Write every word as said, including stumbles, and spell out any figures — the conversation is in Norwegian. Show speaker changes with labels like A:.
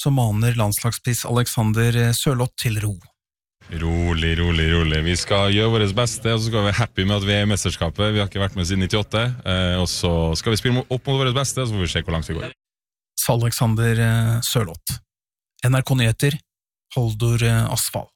A: så maner landslagsspiss Alexander Sørloth til ro.
B: Rolig, rolig, rolig. Vi skal gjøre vårt beste, og så skal vi være happy med at vi er i mesterskapet. Vi har ikke vært med siden nittiåtte, og så skal vi spille opp mot vårt beste, og så får vi se hvor langt vi går.
A: Sa Alexander Sørloth. N R K Nyheter, Holdor Asfall.